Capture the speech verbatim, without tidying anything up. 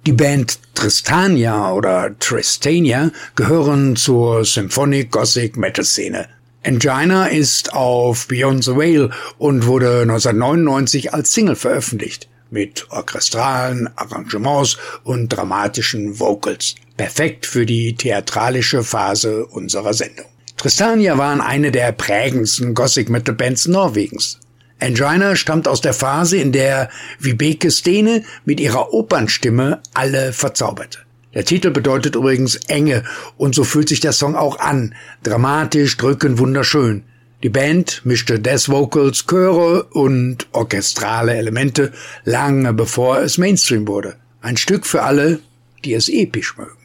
Die Band Tristania oder Tristania gehören zur Symphonic Gothic Metal Szene. Angina ist auf Beyond the Veil und wurde neunzehnhundertneunundneunzig als Single veröffentlicht, mit orchestralen Arrangements und dramatischen Vocals. Perfekt für die theatralische Phase unserer Sendung. Tristania waren eine der prägendsten Gothic Metal Bands Norwegens. Angina stammt aus der Phase, in der Vibeke Stene mit ihrer Opernstimme alle verzauberte. Der Titel bedeutet übrigens Enge und so fühlt sich der Song auch an. Dramatisch, drückend, wunderschön. Die Band mischte Death Vocals, Chöre und orchestrale Elemente lange bevor es Mainstream wurde. Ein Stück für alle, die es episch mögen.